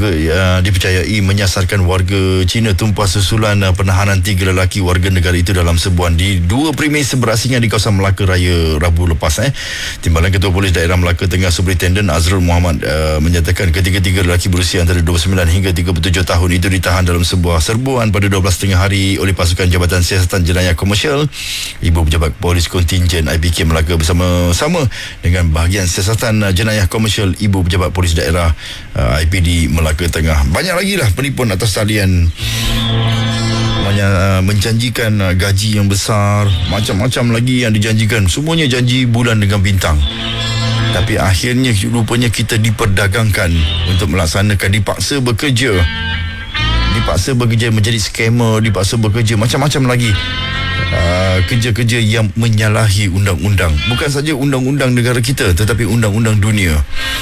juga dipercayai menyasarkan warga Cina tumpah susulan penahanan 3 lelaki warga negara itu dalam sebuah di 2 premis berasingan di kawasan Melaka Raya Rabu lepas. Timbalan Ketua Polis Daerah Melaka Tengah Superintenden Azrul Muhammad menyatakan ketiga-tiga lelaki berusia antara 29 hingga 37 tahun itu ditahan dalam sebuah serbuan pada 12 tengah hari oleh pasukan Jabatan Siasatan Jenayah Komersial. Ibu Pejabat Polis Kontingen IPK Melaka bersama-sama dengan bahagian Siasatan Jenayah Komersial Ibu Pejabat Polis Daerah IPD Melaka Tengah. Banyak lagi lah penipuan atas talian, menjanjikan gaji yang besar, macam-macam lagi yang dijanjikan. Semuanya janji bulan dengan bintang, tapi akhirnya rupanya kita diperdagangkan untuk melaksanakan, dipaksa bekerja menjadi scammer, dipaksa bekerja macam-macam lagi. Kerja-kerja yang menyalahi undang-undang, bukan saja undang-undang negara kita tetapi undang-undang dunia.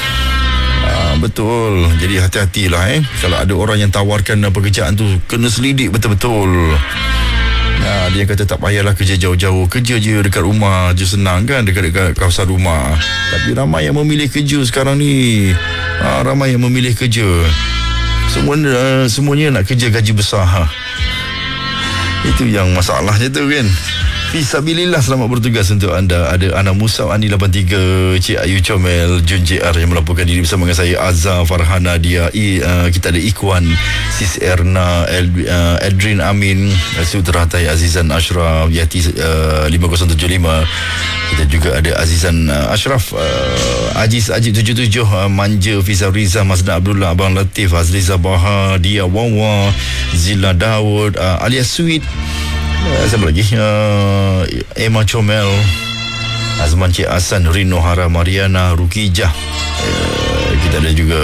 Betul. Jadi hati-hatilah kalau ada orang yang tawarkan pekerjaan tu, kena selidik betul-betul. Dia kata tak payahlah kerja jauh-jauh, kerja je dekat rumah je, senang kan, dekat kawasan rumah. Tapi ramai yang memilih kerja sekarang ni. Ramai yang memilih kerja. Semuanya nak kerja gaji besar. Itu yang masalahnya tu kan. Fisabilillah, selamat bertugas untuk anda. Ada Ana Musa, Ani 83, Cik Ayu Comel, Jun JR yang melaporkan diri bersama dengan saya, Azhar, Farhana, Dia. Kita ada Ikhwan, Sis Erna, Edrin Amin, Suteratai, Azizan Ashraf, Yati 5075. Kita juga ada Azizan Ashraf, Aziz 77, Manja, Fizal Riza, Mazda Abdullah, Abang Latif, Azliza Baha, Dia Wawa, Zila Daud, alias Sweet. Siapa lagi? Emma Comel, Azman Cik Hasan, Rino Hara, Mariana, Rukijah. Kita ada juga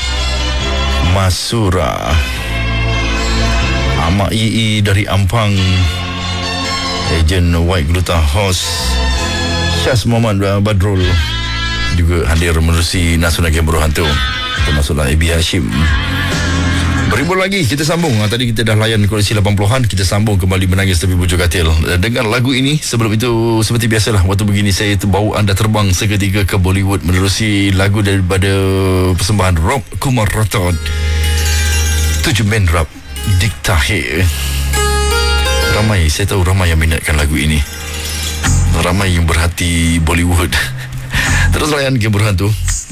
Masura, Amak Ii dari Ampang, Ejen White Gluta House, Syaz Muhammad Badrul juga hadir menerusi Nasional Game Berhantu, termasuklah Abi Hashim. Beribu lagi kita sambung. Tadi kita dah layan koleksi 80-an, kita sambung kembali Menangis Tapi Bujur Katil dengan lagu ini. Sebelum itu, seperti biasalah, waktu begini saya bawa anda terbang seketika ke Bollywood menerusi lagu daripada persembahan Rob Kumar Rathod, 7 Men Rap Diktahir. Saya tahu ramai yang minatkan lagu ini, ramai yang berhati Bollywood. Terus layan Game Berhantu.